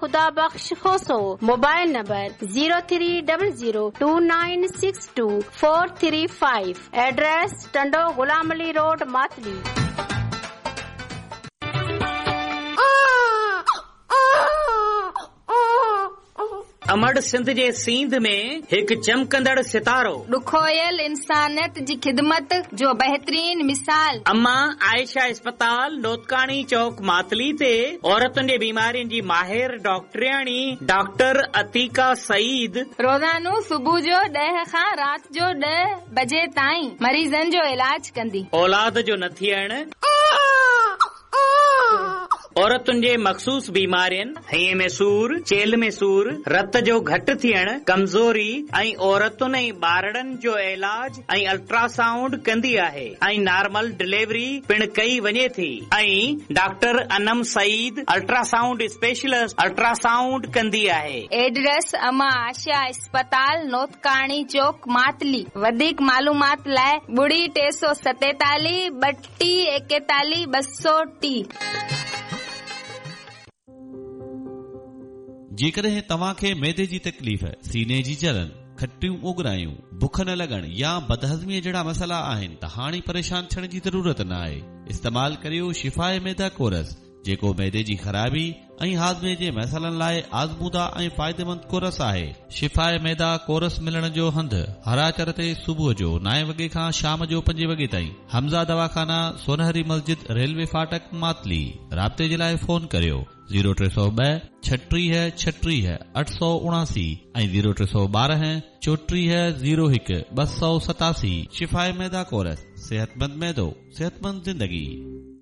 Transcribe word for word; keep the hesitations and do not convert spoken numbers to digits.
खुदा बख्श होसो। Mobile number जीरो three double जीरो two nine six two four three five. Address Tando Ghulam Ali road Matali. अमड़ Sindh जे सींध में एक चमकंदड़ सितारो, ॾुखोयल इंसानियत जी खिदमत जो बहितरीन मिसाल। अम्मा आयशा अस्पताल नोतकानी चौक मातली ते औरतुनि जे बीमारियुनि जी माहिर डॉक्टरियाणी डॉक्टर अतीका सईद रोज़ानो सुबुह जो ॾह खां राति जो ॾह बजे ताईं मरीज़नि जो इलाज कंदी। औलाद जो न थियण, औरतुनि जे मखसूस बीमारियुनि, हईअ में सूर, चेल में सूर, रत जो घटि थियण, कमज़ोरी ऐं औरतुनि ऐं ॿारड़नि जो इलाज ऐं अल्ट्रासाउंड कंदी आहे ऐं नॉर्मल डिलीवरी पिण कई वञे थी। ऐं doctor Anam Saeed ultrasound specialist ultrasound कंदी आहे। एड्रेस अमा आशा अस्पताल नोतकानी चौक मातली। वधीक मालूमात लाइ ॿुड़ी टे सौ सतेतालीह ॿटी एकतालीह ॿ सौ टी। जेकॾहिं तव्हांखे मैदे जी तकलीफ़, सीने जी जलन, खटियूं उगरायूं, बुख न लॻण या बदहज़मीअ जहिड़ा मसइला आहिनि त हाणे परेशान थियण जी ज़रूरत न आहे। इस्तेमाल करियो शिफ़ाए मैदा कोरस, जेको मैदे जी ख़राबी ऐं हाज़मे जे मसइलनि लाइ आज़मूदा ऐं फ़ाइदेमंद कोरस आहे। शिफ़ाए मैदा कोरस मिलण जो हंधु हराचर ते सुबुह जो नव वॻे खां शाम जो पंजे वॻे ताईं। हमज़ा दवाखाना, सोनहरी मस्जिद, रेलवे फाटक, मातली। राब्ते जे लाइ फोन करियो जीरो टे सौ ॿ छटीह छटीह अठ सौ उणासी ऐं जीरो टे सौ ॿारहं चोटीह ज़ीरो हिकु ॿ सौ सतासी। शिफ़ाए मैदा कोरस, सेहतमंद मैदो, सेहतमंद जिंदगी।